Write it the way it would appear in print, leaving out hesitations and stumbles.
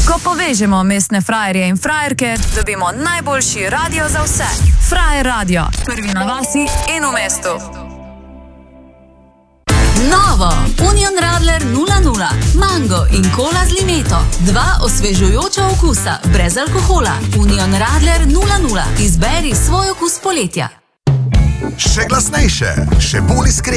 Ko povežemo mestne frajerje in frajerke, dobimo najboljši radio za vse. Frajer Radio, prvi na vasi in v mestu. Novo Union Radler 0,0, mango in kola z limeto. Dva osvežujoča okusa, brez alkohola. Union Radler 0,0, izberi svoj okus poletja. Še glasnejše, še bolj iskren.